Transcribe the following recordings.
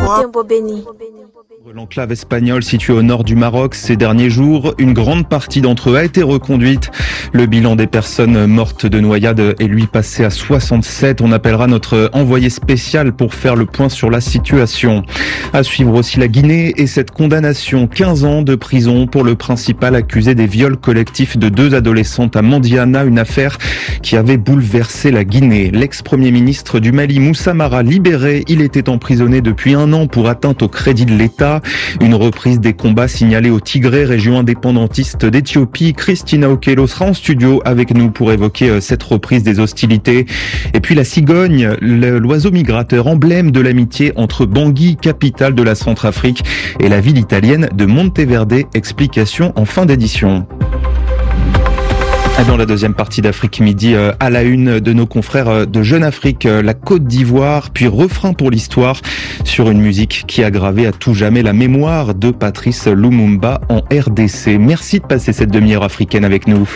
Tempo béni. L'enclave espagnole située au nord du Maroc, ces derniers jours, une grande partie d'entre eux a été reconduite. Le bilan des personnes mortes de noyade est lui passé à 67. On appellera notre envoyé spécial pour faire le point sur la situation. À suivre aussi la Guinée et cette condamnation, 15 ans de prison pour le principal accusé des viols collectifs de 2 adolescentes à Mandiana, une affaire qui avait bouleversé la Guinée. L'ex-premier ministre du Mali, Moussa Mara, libéré, il était emprisonné depuis 1 an pour atteinte au crédit de l'État. Une reprise des combats signalés au Tigré, région indépendantiste d'Éthiopie. Christina Okello sera en studio avec nous pour évoquer cette reprise des hostilités. Et puis la cigogne, l'oiseau migrateur, emblème de l'amitié entre Bangui, capitale de la Centrafrique, et la ville italienne de Monteverde. Explication en fin d'édition. Dans la deuxième partie d'Afrique Midi, à la une de nos confrères de Jeune Afrique, la Côte d'Ivoire, puis refrain pour l'histoire sur une musique qui a gravé à tout jamais la mémoire de Patrice Lumumba en RDC. Merci de passer cette demi-heure africaine avec nous.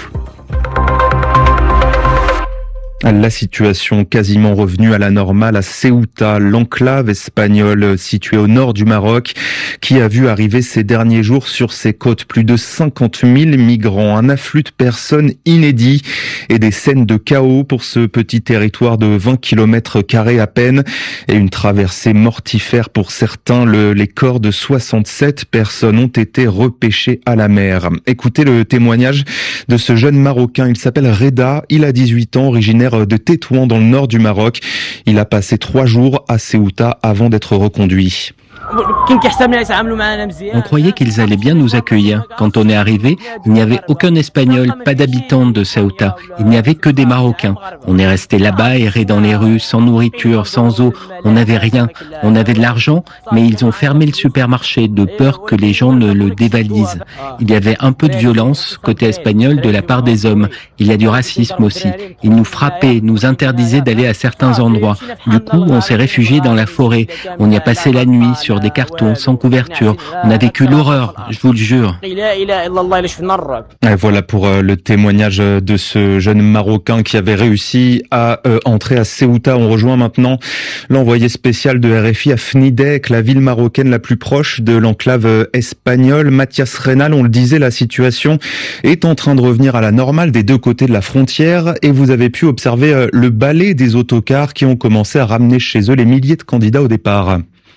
La situation quasiment revenue à la normale à Ceuta, l'enclave espagnole située au nord du Maroc, qui a vu arriver ces derniers jours sur ses côtes plus de 50 000 migrants, un afflux de personnes inédit et des scènes de chaos pour ce petit territoire de 20 km² à peine et une traversée mortifère pour certains. Les corps de 67 personnes ont été repêchés à la mer. Écoutez le témoignage de ce jeune Marocain, il s'appelle Reda, il a 18 ans, originaire de Tétouan dans le nord du Maroc. Il a passé 3 jours à Ceuta avant d'être reconduit. On croyait qu'ils allaient bien nous accueillir. Quand on est arrivé, il n'y avait aucun Espagnol, pas d'habitants de Ceuta. Il n'y avait que des Marocains. On est resté là-bas, erré dans les rues, sans nourriture, sans eau. On n'avait rien. On avait de l'argent, mais ils ont fermé le supermarché de peur que les gens ne le dévalisent. Il y avait un peu de violence côté espagnol de la part des hommes. Il y a du racisme aussi. Ils nous frappaient, nous interdisaient d'aller à certains endroits. Du coup, on s'est réfugiés dans la forêt. On y a passé la nuit sur des cartons, sans couverture. On a vécu l'horreur, je vous le jure. Et voilà pour le témoignage de ce jeune Marocain qui avait réussi à entrer à Ceuta. On rejoint maintenant l'envoyé spécial de RFI à Fnidek, la ville marocaine la plus proche de l'enclave espagnole. Mathias Reynal, on le disait, la situation est en train de revenir à la normale des 2 côtés de la frontière et vous avez pu observer le balai des autocars qui ont commencé à ramener chez eux les milliers de candidats au départ.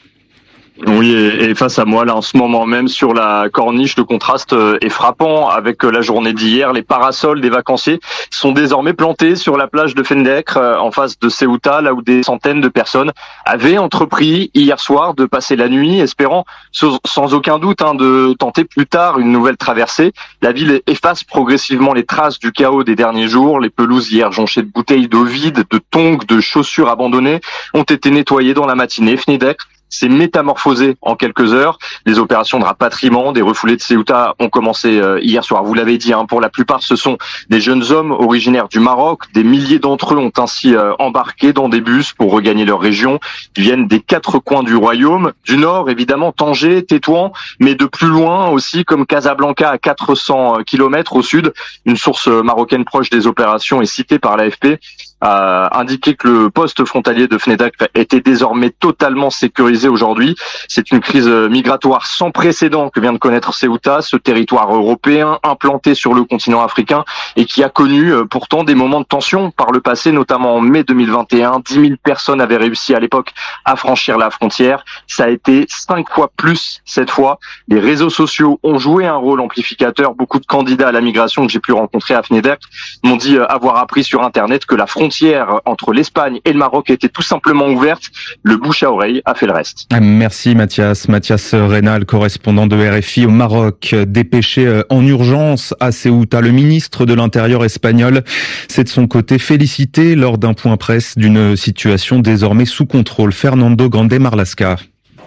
Oui, et face à moi, là, en ce moment même, sur la corniche, le contraste est frappant avec la journée d'hier. Les parasols des vacanciers sont désormais plantés sur la plage de Fendek, en face de Ceuta, là où des centaines de personnes avaient entrepris hier soir de passer la nuit, espérant sans aucun doute de tenter plus tard une nouvelle traversée. La ville efface progressivement les traces du chaos des derniers jours. Les pelouses hier jonchées de bouteilles d'eau vides, de tongs, de chaussures abandonnées ont été nettoyées dans la matinée. Fnidek s'est métamorphosé en quelques heures. Les opérations de rapatriement des refoulés de Ceuta ont commencé hier soir. Vous l'avez dit, pour la plupart, ce sont des jeunes hommes originaires du Maroc. Des milliers d'entre eux ont ainsi embarqué dans des bus pour regagner leur région. Ils viennent des 4 coins du royaume. Du nord, évidemment, Tanger, Tétouan, mais de plus loin aussi, comme Casablanca, à 400 km au sud. Une source marocaine proche des opérations est citée par l'AFP. A indiqué que le poste frontalier de Fnidek était désormais totalement sécurisé aujourd'hui. C'est une crise migratoire sans précédent que vient de connaître Ceuta, ce territoire européen implanté sur le continent africain et qui a connu pourtant des moments de tension par le passé, notamment en mai 2021. 10 000 personnes avaient réussi à l'époque à franchir la frontière. Ça a été 5 fois plus cette fois. Les réseaux sociaux ont joué un rôle amplificateur. Beaucoup de candidats à la migration que j'ai pu rencontrer à Fnidek m'ont dit avoir appris sur Internet que la frontière entre l'Espagne et le Maroc était tout simplement ouverte. Le bouche à oreille a fait le reste. Merci Mathias. Mathias Reynal, correspondant de RFI au Maroc, dépêché en urgence à Ceuta. Le ministre de l'Intérieur espagnol s'est de son côté félicité lors d'un point presse d'une situation désormais sous contrôle. Fernando Grande Marlasca.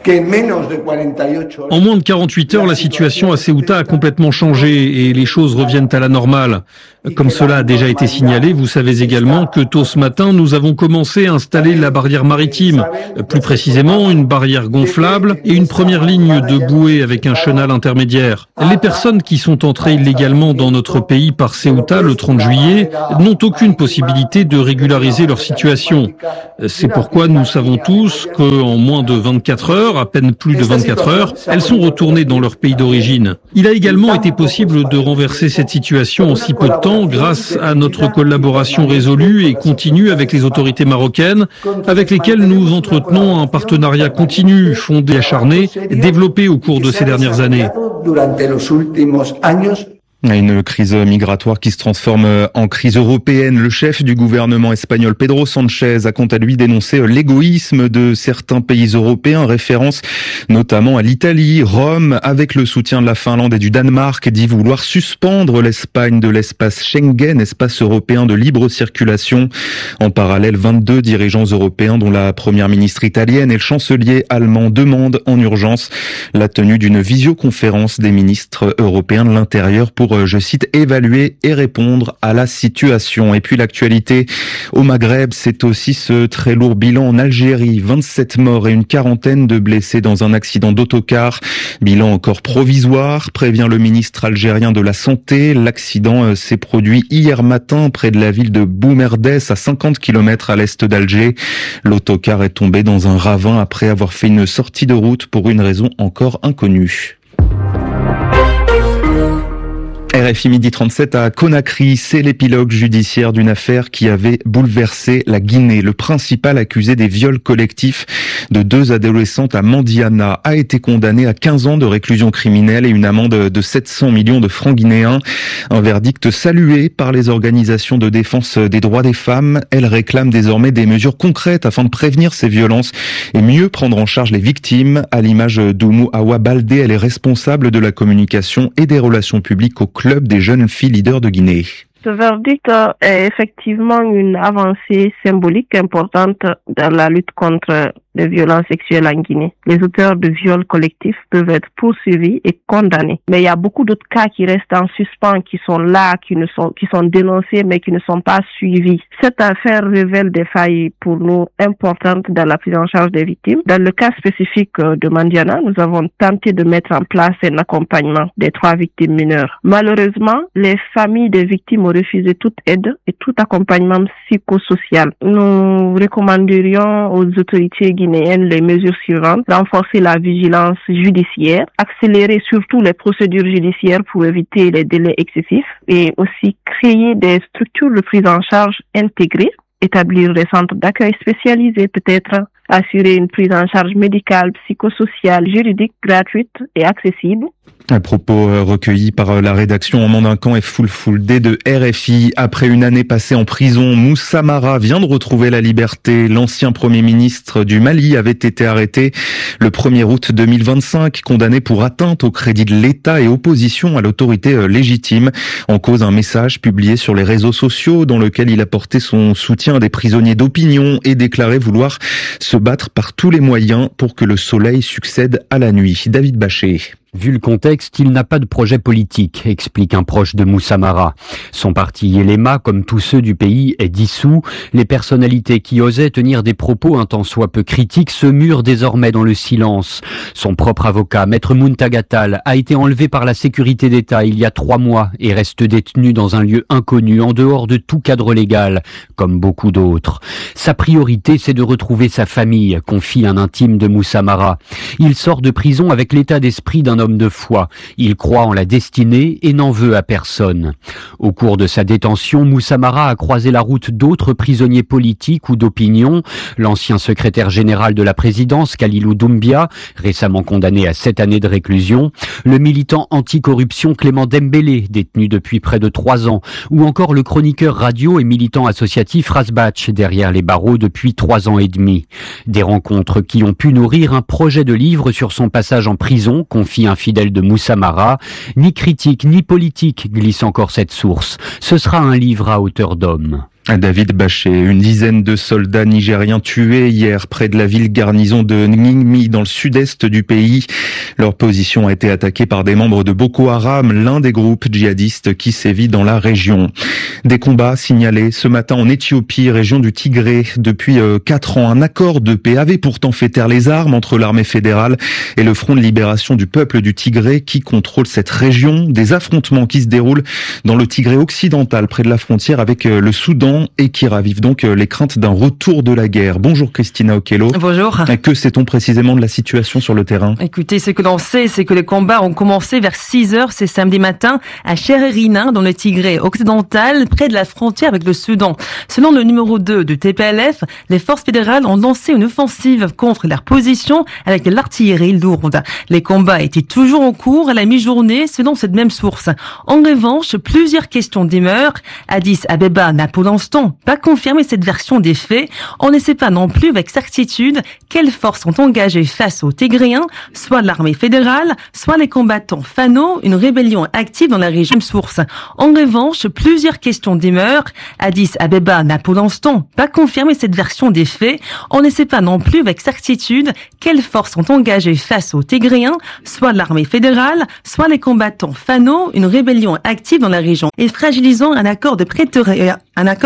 En moins de 48 heures, la situation à Ceuta a complètement changé et les choses reviennent à la normale. Comme cela a déjà été signalé, vous savez également que tôt ce matin, nous avons commencé à installer la barrière maritime. Plus précisément, une barrière gonflable et une première ligne de bouée avec un chenal intermédiaire. Les personnes qui sont entrées illégalement dans notre pays par Ceuta le 30 juillet n'ont aucune possibilité de régulariser leur situation. C'est pourquoi nous savons tous qu'en moins de 24 heures, heures, à peine plus de 24 heures, elles sont retournées dans leur pays d'origine. Il a également été possible de renverser cette situation en si peu de temps grâce à notre collaboration résolue et continue avec les autorités marocaines, avec lesquelles nous entretenons un partenariat continu, fondé et acharné, développé au cours de ces dernières années. Une crise migratoire qui se transforme en crise européenne. Le chef du gouvernement espagnol, Pedro Sánchez, a quant à lui dénoncé l'égoïsme de certains pays européens, référence notamment à l'Italie. Rome, avec le soutien de la Finlande et du Danemark, dit vouloir suspendre l'Espagne de l'espace Schengen, espace européen de libre circulation. En parallèle, 22 dirigeants européens, dont la première ministre italienne et le chancelier allemand, demandent en urgence la tenue d'une visioconférence des ministres européens de l'Intérieur pour, je cite, évaluer et répondre à la situation. Et puis l'actualité au Maghreb, c'est aussi ce très lourd bilan en Algérie. 27 morts et une quarantaine de blessés dans un accident d'autocar. Bilan encore provisoire, prévient le ministre algérien de la Santé. L'accident s'est produit hier matin près de la ville de Boumerdès, à 50 km à l'est d'Alger. L'autocar est tombé dans un ravin après avoir fait une sortie de route pour une raison encore inconnue. RFI midi 37 à Conakry, c'est l'épilogue judiciaire d'une affaire qui avait bouleversé la Guinée. Le principal accusé des viols collectifs de 2 adolescentes à Mandiana a été condamné à 15 ans de réclusion criminelle et une amende de 700 millions de francs guinéens. Un verdict salué par les organisations de défense des droits des femmes. Elles réclament désormais des mesures concrètes afin de prévenir ces violences et mieux prendre en charge les victimes. À l'image d'Oumou Awa Baldé, elle est responsable de la communication et des relations publiques au club des jeunes filles leaders de Guinée. Ce verdict est effectivement une avancée symbolique importante dans la lutte contre les violences sexuelles en Guinée. Les auteurs de viols collectifs peuvent être poursuivis et condamnés. Mais il y a beaucoup d'autres cas qui restent en suspens, qui sont là, qui sont dénoncés, mais qui ne sont pas suivis. Cette affaire révèle des failles pour nous importantes dans la prise en charge des victimes. Dans le cas spécifique de Mandiana, nous avons tenté de mettre en place un accompagnement des 3 victimes mineures. Malheureusement, les familles des victimes ont refusé toute aide et tout accompagnement psychosocial. Nous recommanderions aux autorités guinéennes les mesures suivantes: renforcer la vigilance judiciaire, accélérer surtout les procédures judiciaires pour éviter les délais excessifs et aussi créer des structures de prise en charge intégrées, établir des centres d'accueil spécialisés peut-être, assurer une prise en charge médicale, psychosociale, juridique, gratuite et accessible. Un propos recueilli par la rédaction en Mandincan et Full Day de RFI. Après une année passée en prison, Moussa Mara vient de retrouver la liberté. L'ancien Premier ministre du Mali avait été arrêté le 1er août 2025, condamné pour atteinte au crédit de l'État et opposition à l'autorité légitime. En cause, un message publié sur les réseaux sociaux dans lequel il apportait son soutien à des prisonniers d'opinion et déclarait vouloir se battre par tous les moyens pour que le soleil succède à la nuit. David Bachet. Vu le contexte, il n'a pas de projet politique, explique un proche de Moussa Mara. Son parti Yelema, comme tous ceux du pays, est dissous. Les personnalités qui osaient tenir des propos un tant soit peu critiques se murent désormais dans le silence. Son propre avocat, Maître Muntagatal, a été enlevé par la sécurité d'État il y a 3 mois et reste détenu dans un lieu inconnu, en dehors de tout cadre légal, comme beaucoup d'autres. Sa priorité, c'est de retrouver sa famille, confie un intime de Moussa Mara. Il sort de prison avec l'état d'esprit d'un homme de foi. Il croit en la destinée et n'en veut à personne. Au cours de sa détention, Moussa Mara a croisé la route d'autres prisonniers politiques ou d'opinion. L'ancien secrétaire général de la présidence, Kalilou Doumbia, récemment condamné à 7 années de réclusion. Le militant anticorruption Clément Dembélé, détenu depuis près de 3 ans. Ou encore le chroniqueur radio et militant associatif Razbach, derrière les barreaux depuis 3 ans et demi. Des rencontres qui ont pu nourrir un projet de livre sur son passage en prison, confie un fidèle de Moussa Mara. Ni critique, ni politique, glisse encore cette source. Ce sera un livre à hauteur d'homme. David Bachet, une dizaine de soldats nigériens tués hier près de la ville garnison de Ngingmi dans le sud-est du pays. Leur position a été attaquée par des membres de Boko Haram, l'un des groupes djihadistes qui sévit dans la région. Des combats signalés ce matin en Éthiopie, région du Tigré. Depuis 4 ans, un accord de paix avait pourtant fait taire les armes entre l'armée fédérale et le Front de libération du peuple du Tigré qui contrôle cette région. Des affrontements qui se déroulent dans le Tigré occidental près de la frontière avec le Soudan. ans et qui ravivent donc les craintes d'un retour de la guerre. Bonjour Christina Okello. Bonjour. Que sait-on précisément de la situation sur le terrain? Écoutez, ce que l'on sait, c'est que les combats ont commencé vers 6h ce samedi matin à Cherérina, dans le Tigré occidental, près de la frontière avec le Soudan. Selon le numéro 2 du TPLF, les forces fédérales ont lancé une offensive contre leur position avec de l'artillerie lourde. Les combats étaient toujours en cours à la mi-journée, selon cette même source. En revanche, plusieurs questions demeurent. Addis Abeba n'a pour l'instant pas confirmé cette version des faits. On ne sait pas non plus avec certitude quelles forces sont engagées face aux Tigréens, soit l'armée fédérale, soit les combattants Fano, une rébellion active dans la région. Source. En revanche, plusieurs questions demeurent. Addis Abeba n'a pour l'instant pas confirmé cette version des faits. On ne sait pas non plus avec certitude quelles forces sont engagées face aux Tigréens, soit l'armée fédérale, soit les combattants Fano, une rébellion active dans la région, et fragilisant un accord de Pretoria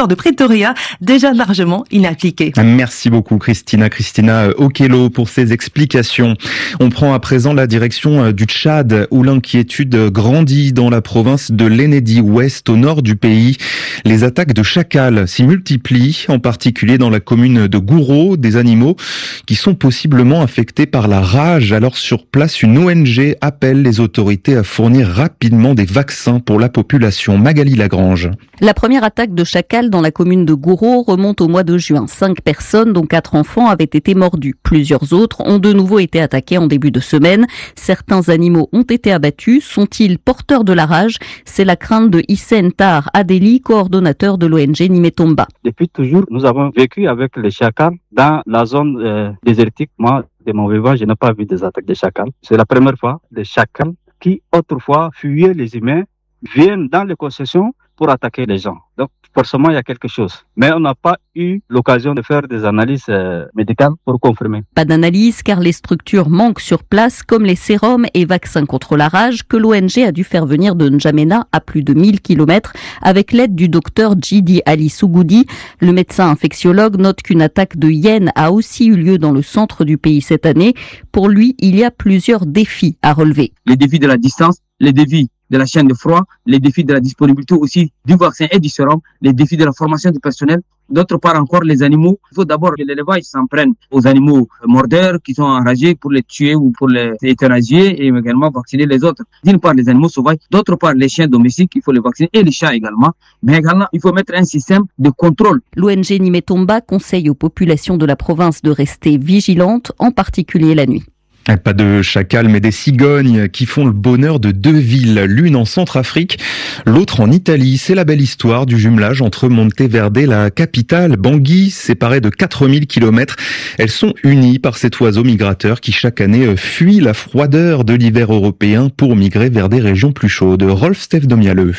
déjà largement inappliqué. Merci beaucoup Christina Okello pour ces explications. On prend à présent la direction du Tchad où l'inquiétude grandit dans la province de l'Ennedi Ouest au nord du pays. Les attaques de chacals s'y multiplient, en particulier dans la commune de Gouro, des animaux qui sont possiblement infectés par la rage. Alors sur place, une ONG appelle les autorités à fournir rapidement des vaccins pour la population. Magali Lagrange. La première attaque de chacal dans la commune de Gouro remonte au mois de juin. 5 personnes, dont 4 enfants, avaient été mordues. Plusieurs autres ont de nouveau été attaqués en début de semaine. Certains animaux ont été abattus. Sont-ils porteurs de la rage? C'est la crainte de Hissène Tar Adeli, coordonnateur de l'ONG Nimetomba. Depuis toujours, nous avons vécu avec les chacals dans la zone désertique. Moi, de mon vivant, je n'ai pas vu des attaques de chacals. C'est la première fois des chacals qui, autrefois, fuyaient les humains, viennent dans les concessions pour attaquer les gens. Donc, forcément, il y a quelque chose. Mais on n'a pas eu l'occasion de faire des analyses médicales pour confirmer. Pas d'analyse car les structures manquent sur place, comme les sérums et vaccins contre la rage que l'ONG a dû faire venir de N'Djamena à plus de 1000 km avec l'aide du docteur Djidi Ali Sougoudi. Le médecin infectiologue note qu'une attaque de hyènes a aussi eu lieu dans le centre du pays cette année. Pour lui, il y a plusieurs défis à relever. Les défis de la distance, les défis de la chaîne de froid, les défis de la disponibilité aussi du vaccin et du sérum, les défis de la formation du personnel. D'autre part encore, les animaux. Il faut d'abord que l'élevage s'en prenne aux animaux mordeurs qui sont enragés pour les tuer ou pour les euthanasier et également vacciner les autres. D'une part, les animaux sauvages. D'autre part, les chiens domestiques, il faut les vacciner et les chats également. Mais également, il faut mettre un système de contrôle. L'ONG Nimetomba conseille aux populations de la province de rester vigilantes, en particulier la nuit. Pas de chacals, mais des cigognes qui font le bonheur de 2 villes, l'une en Centrafrique, l'autre en Italie. C'est la belle histoire du jumelage entre Monteverde, la capitale, Bangui, séparée de 4000 km. Elles sont unies par cet oiseau migrateur qui chaque année fuit la froideur de l'hiver européen pour migrer vers des régions plus chaudes. Rolf Stef Domialeux.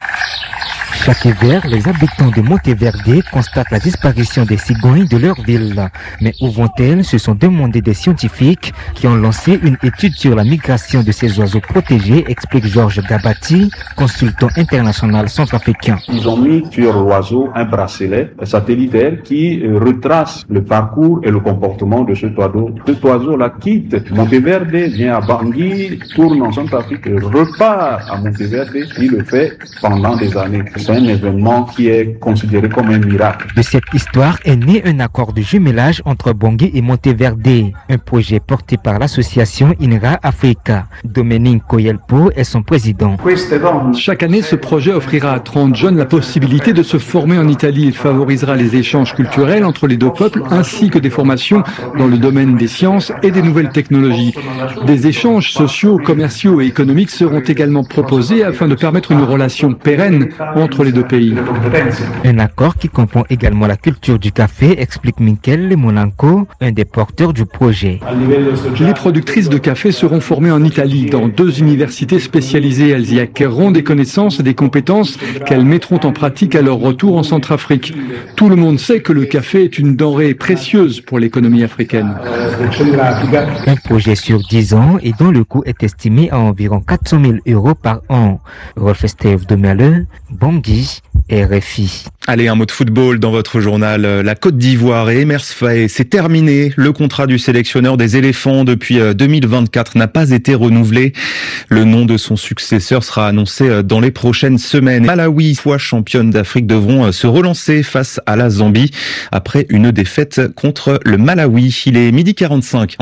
Chaque hiver, les habitants de Monteverde constatent la disparition des cigognes de leur ville. Mais où vont-elles? Se sont demandé des scientifiques qui ont lancé une étude sur la migration de ces oiseaux protégés, explique Georges Gabati, consultant international centrafricain. Ils ont mis sur l'oiseau un bracelet satellitaire qui retrace le parcours et le comportement de cet oiseau. Cet oiseau-là quitte Monteverde, vient à Bangui, tourne en Centrafrique, repart à Monteverde. Il le fait pendant des années. C'est un événement qui est considéré comme un miracle. De cette histoire est né un accord de jumelage entre Bangui et Monteverde, un projet porté par l'association INRA Africa. Dominique Koyelpo est son président. Chaque année, ce projet offrira à 30 jeunes la possibilité de se former en Italie. Il favorisera les échanges culturels entre les deux peuples ainsi que des formations dans le domaine des sciences et des nouvelles technologies. Des échanges sociaux, commerciaux et économiques seront également proposés afin de permettre une relation pérenne entre les deux pays. Un accord qui comprend également la culture du café, explique Michele Monaco, un des porteurs du projet. Les productrices de café seront formées en Italie dans 2 universités spécialisées. Elles y acquerront des connaissances et des compétences qu'elles mettront en pratique à leur retour en Centrafrique. Tout le monde sait que le café est une denrée précieuse pour l'économie africaine. Un projet sur 10 ans et dont le coût est estimé à environ 400 000 € par an. Rolf Stef Domialeux, Bangui, RFI. Allez, un mot de football dans votre journal. La Côte d'Ivoire et Emers Faé, c'est terminé. Le contrat du sélectionneur des éléphants depuis 2024 n'a pas été renouvelé. Le nom de son successeur sera annoncé dans les prochaines semaines. Malawi, fois championne d'Afrique, devront se relancer face à la Zambie après une défaite contre le Malawi. Il est 12h45.